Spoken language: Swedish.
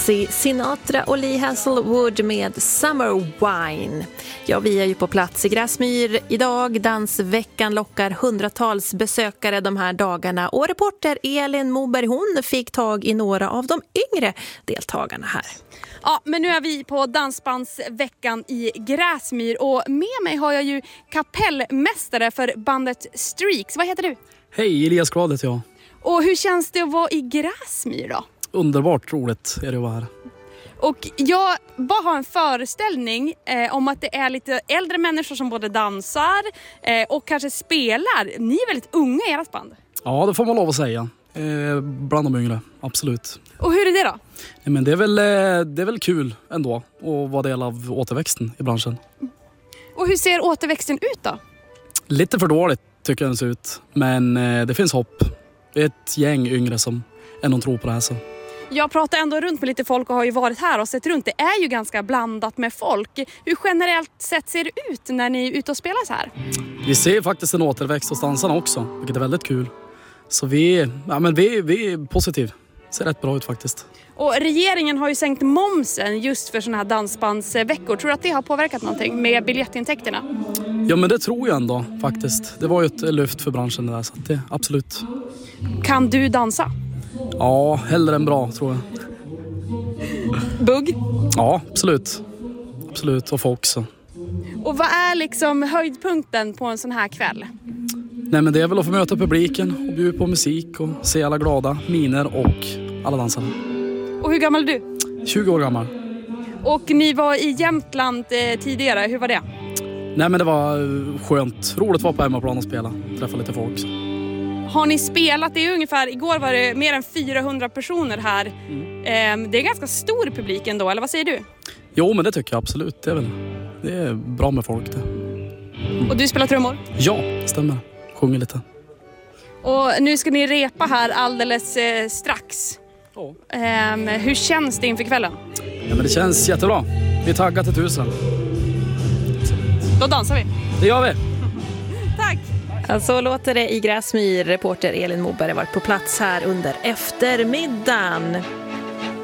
Sinatra och Lee Hasselwood med Summer Wine. Ja, vi är ju på plats i Gräsmyr idag. Dansveckan lockar hundratals besökare de här dagarna. Och reporter Elin Moberg, hon fick tag i några av de yngre deltagarna här. Ja, men nu är vi på Dansbandsveckan i Gräsmyr och med mig har jag ju kapellmästare för bandet Streaks. Vad heter du? Hej, Elias Glad heter jag. Och hur känns det att vara i Gräsmyr då? Underbart roligt är det att vara här. Och jag bara har en föreställning om att det är lite äldre människor som både dansar och kanske spelar. Ni är väldigt unga i ert band. Ja, det får man lov att säga. Bland de yngre, absolut. Och hur är det då? Nej, men det är väl kul ändå att vara del av återväxten i branschen. Och hur ser återväxten ut då? Lite för dåligt tycker jag den ser ut. Men det finns hopp. Det är ett gäng yngre som ändå tror på det här. Så. Jag pratar ändå runt med lite folk och har ju varit här och sett runt. Det är ju ganska blandat med folk. Hur generellt sett ser det ut när ni är ute och spelar så här? Vi ser faktiskt en återväxt hos dansarna också, vilket är väldigt kul. Så vi är positiva. Det ser rätt bra ut faktiskt. Och regeringen har ju sänkt momsen just för såna här dansbandsveckor. Tror du att det har påverkat någonting med biljettintäkterna? Ja, men det tror jag ändå faktiskt. Det var ju ett lyft för branschen det där, så det absolut. Kan du dansa? Ja, hellre än bra tror jag. Bugg? Ja, absolut. Absolut, och folk också. Och vad är liksom höjdpunkten på en sån här kväll? Nej, men det är väl att få möta publiken och bjuda på musik och se alla glada miner och alla dansare. Och hur gammal är du? 20 år gammal. Och ni var i Jämtland tidigare, hur var det? Nej, men det var skönt. Roligt att vara på hemmaplan och spela. Träffa lite folk. Har ni spelat? Det är ungefär, igår var det mer än 400 personer här. Det är ganska stor publik ändå, eller vad säger du? Jo, men det tycker jag absolut. Det är bra med folk det. Och du spelar trummor? Ja, stämmer. Sjunger lite. Och nu ska ni repa här alldeles strax. Ja. Hur känns det inför kvällen? Ja, men det känns jättebra. Vi är taggat till 1000. Då dansar vi. Det gör vi. Tack! Så låter det i Gräsmyr. Reporter Elin Moberg har varit på plats här under eftermiddagen.